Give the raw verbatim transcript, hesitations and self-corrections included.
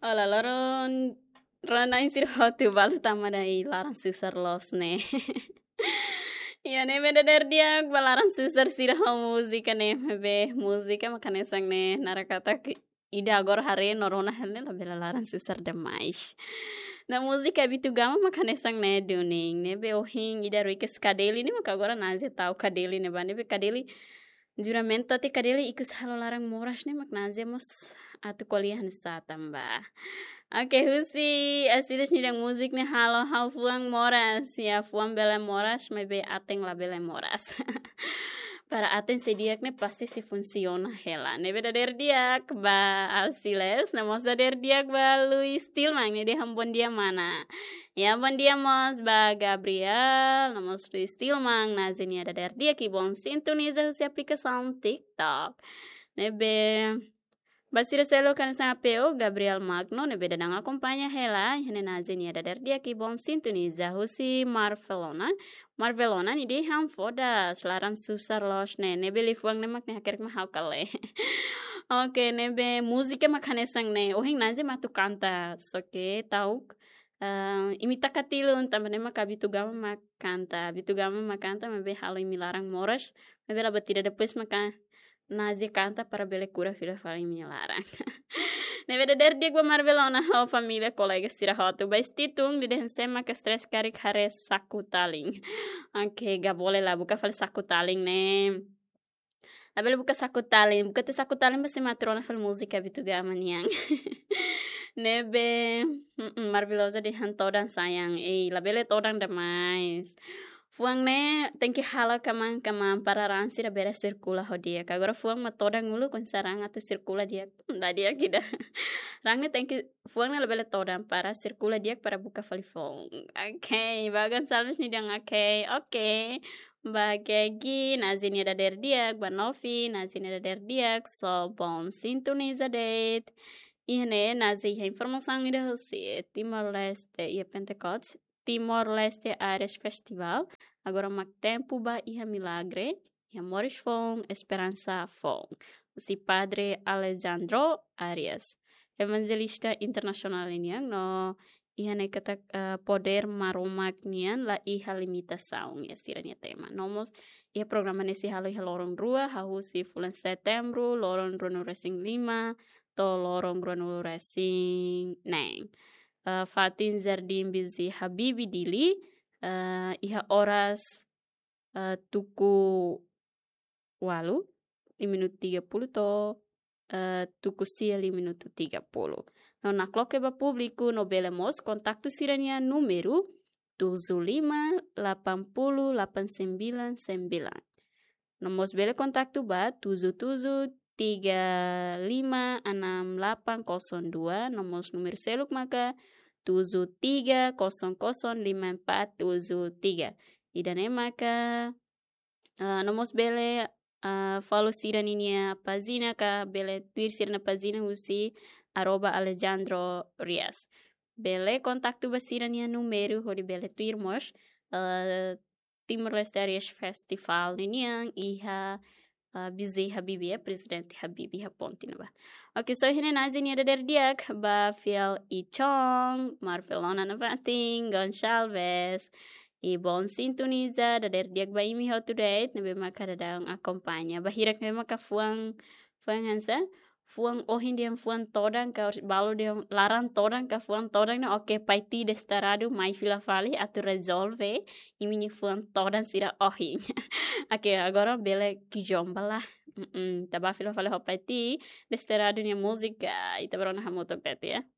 Ola loron rana insir hotu balu tamadai larang susar los ne. Ya ne beda der dia balaran susar sira ho musika ne be musika makane sang ne narakata ki- ida agor hare norona helne la bela laran susar demais. Na musika bitu gama makane sang ne duning ne be ohing ida ruike skadeli ne maka agora naze tau kadeli ne bane be kadeli juramento te kadeli ikus halo larang moras ne mak naze mos atu kuliah nusa tambah. Oke, Husi, asidas nidang musik nih halo hau fuang moras ya fuang bela moras maybe ateng la bela moras. Para ateng sediak nih pasti si funciona hela. Nebe der diak ba Alciles, namos der diak ba Louis Stillman nih dia hambon dia mana. Ya hambon dia mos ba Gabriel, namos Louis Stillman nazini ada der dia kibon sintoniza Husi aplikação TikTok. Nebe Basira selo kan sa apeo Gabriel Magno ne beda dang acompanha hela hene nazenia da der dia ki bon sintoniza husi Marvelona Marvelona ni di ham foda selaran susar los ne ne beli fuang ne mak ne haker ma haukale. Oke ne be musika makane sang ne ohing naze matu canta soke tauk Uh, imita katilun tambah nema kabitu gama makanta bitu gama makanta mebe halo imilarang moras mebe la batida depois maka nazi canta para bele cura filha fala em minha lara. Na verdade, digo Marvelona, a família, colega, sira hotu, ba stitung, di den sema ke stress karik hare sakutaling. Oke, gabole lah, buka fal sakutaling, ne. Labele buka sakutaling, buka te sakutaling basi matrona fal música bitu gaman yang. Nebe, Marvelosa di hantodan sayang, eh, labele todan demais. Fuang ne tengki hala kaman kaman para ransi da bere circula hodia. Agora fuang ma toda ngulu kon sarang atu circula dia. Da dia kida. Rang ne tengki fuang ne lebele toda para circula dia para buka falifong. Okay, bagan salus ni dang okay. Okay. Bagagi nazini da der diak, banofi nazini da der diak, so bom sintoniza date. Ihne nazi informação ida hosi Timor Leste e Pentecost. Timor Leste Ares Festival. Agora mak tempo ba iha milagre. Iha Moris Fong, Esperança Fong. Si Padre Alejandro Arias. Evangelista internasional niang no iha ne kata uh, poder maromak nian la iha limitação ya siranya tema. Nomos iha programa nesi halo iha lorong rua hahu si bulan Setembro lorong runu racing lima to lorong runu racing neng. Uh, Fatin Zardim Bizi Habibi Dili uh, iha oras uh, tuku walu lima minuto tiga puluh to uh, tuku sia lima minuto tiga puluh. No na kloke ba publiku no belemos kontaktu sirania número tujuh lima delapan nol delapan sembilan sembilan. Nomos bele kontaktu ba tujuh tujuh tiga lima enam delapan nol dua. Nomos numero seluk maka tujuh tiga nol nol lima empat tujuh tiga. Idane maka uh, nomos bele uh, follow siran ini pagina ka bele tweet siran pagina husi arroba Alejandro Rias. Bele kontaktu basiran ya numero hodi bele tweet mos uh, Timor Leste Arias Festival ini yang iha Uh, Bizi Habibi ya Presidente Habibi ha ponti na ba. Okay, so hine nazin ya der diak ba Fiel Ichong, Marvelona na vating, Gonçalves, e bon sintoniza da der diak ba imi how to date na be maka dadang akompanya. Ba hirak na maka fuang fuang hansa. Fuang oh hindi ang fuang todang ka balo dia larang todang ka fuang todang na okay paiti destarado mai fila fali atu resolve imini fuang todang sira ohin. Oke agora bele kijomba lah. Mm -mm. Taba fila fali ho paiti destarado nia musika ita barona hamotok tete ya.